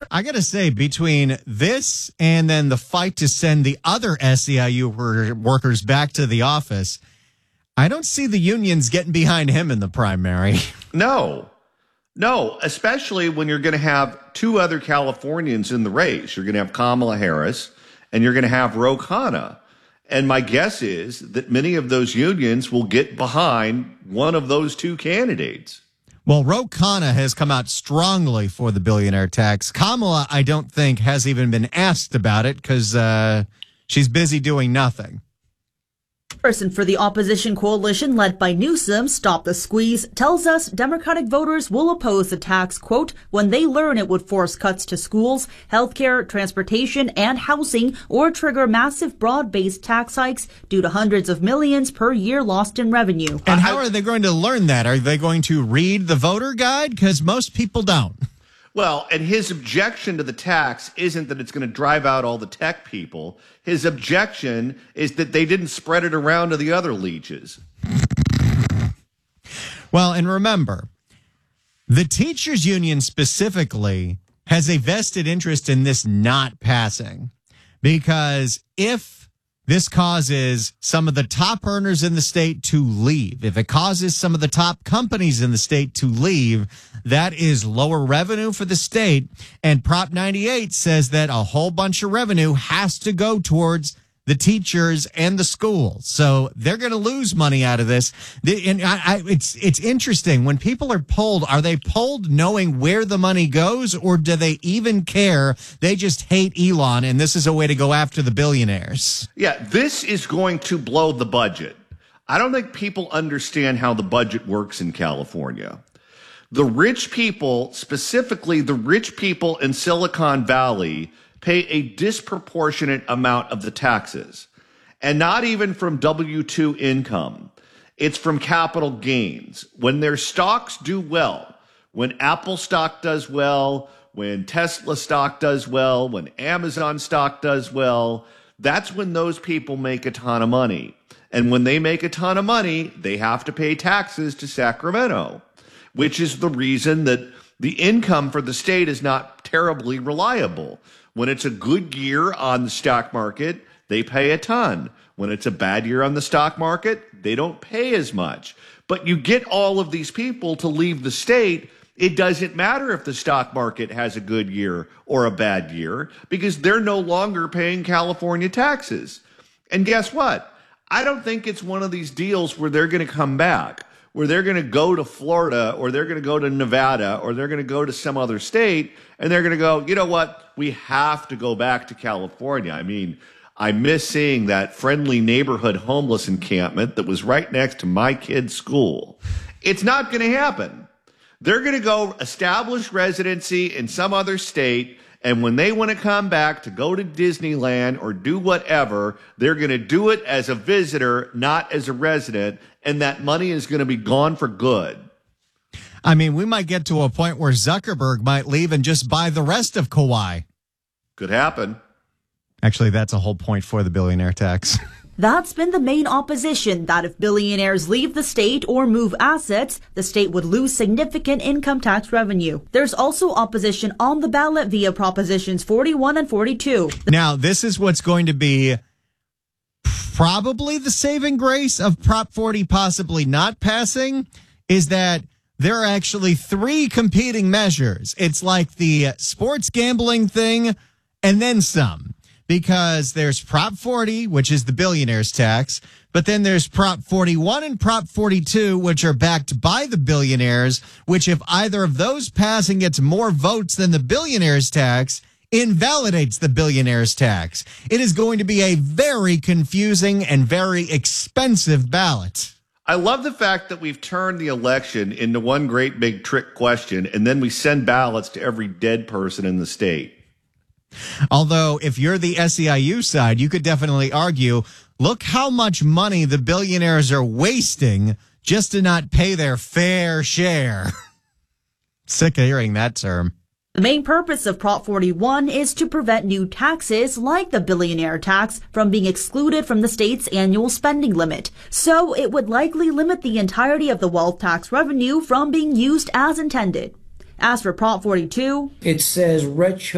I got to say, between this and then the fight to send the other SEIU workers back to the office, I don't see the unions getting behind him in the primary. No, especially when you're going to have two other Californians in the race. You're going to have Kamala Harris and you're going to have Ro Khanna. And my guess is that many of those unions will get behind one of those two candidates. Well, Ro Khanna has come out strongly for the billionaire tax. Kamala, I don't think, has even been asked about it because she's busy doing nothing. Person for the opposition coalition led by Newsom, Stop the Squeeze, tells us Democratic voters will oppose the tax, quote, when they learn it would force cuts to schools, healthcare, transportation, and housing, or trigger massive broad-based tax hikes due to hundreds of millions per year lost in revenue. And how are they going to learn that? Are they going to read the voter guide? Because most people don't. Well, and his objection to the tax isn't that it's going to drive out all the tech people. His objection is that they didn't spread it around to the other leeches. Well, and remember, the teachers union specifically has a vested interest in this not passing, because if this causes some of the top earners in the state to leave, if it causes some of the top companies in the state to leave, that is lower revenue for the state. And Prop 98 says that a whole bunch of revenue has to go towards the teachers and the schools. So they're going to lose money out of this. And it's interesting. When people are polled, are they polled knowing where the money goes, or do they even care? They just hate Elon, and this is a way to go after the billionaires. Yeah, this is going to blow the budget. I don't think people understand how the budget works in California. The rich people, specifically the rich people in Silicon Valley, pay a disproportionate amount of the taxes, and not even from W-2 income. It's from capital gains. When their stocks do well, when Apple stock does well, when Tesla stock does well, when Amazon stock does well, that's when those people make a ton of money. And when they make a ton of money, they have to pay taxes to Sacramento, which is the reason that the income for the state is not terribly reliable. When it's a good year on the stock market, they pay a ton. When it's a bad year on the stock market, they don't pay as much. But you get all of these people to leave the state. It doesn't matter if the stock market has a good year or a bad year, because they're no longer paying California taxes. And guess what? I don't think it's one of these deals where they're going to come back, where they're going to go to Florida, or they're going to go to Nevada, or they're going to go to some other state, and they're going to go, you know what? We have to go back to California. I mean, I miss seeing that friendly neighborhood homeless encampment that was right next to my kid's school. It's not going to happen. They're going to go establish residency in some other state, and when they want to come back to go to Disneyland or do whatever, they're going to do it as a visitor, not as a resident, and that money is going to be gone for good. I mean, we might get to a point where Zuckerberg might leave and just buy the rest of Kauai. Could happen. Actually, that's a whole point for the billionaire tax. That's been the main opposition, that if billionaires leave the state or move assets, the state would lose significant income tax revenue. There's also opposition on the ballot via Propositions 41 and 42. Now, this is what's going to be probably the saving grace of Prop 40 possibly not passing, is that there are actually three competing measures. It's like the sports gambling thing and then some. Because there's Prop 40, which is the billionaire's tax, but then there's Prop 41 and Prop 42, which are backed by the billionaires, which if either of those pass and gets more votes than the billionaire's tax, invalidates the billionaire's tax. It is going to be a very confusing and very expensive ballot. I love the fact that we've turned the election into one great big trick question, and then we send ballots to every dead person in the state. Although, if you're the SEIU side, you could definitely argue, look how much money the billionaires are wasting just to not pay their fair share. Sick of hearing that term. The main purpose of Prop 41 is to prevent new taxes, like the billionaire tax, from being excluded from the state's annual spending limit. So it would likely limit the entirety of the wealth tax revenue from being used as intended. As for Prop 42, it says rich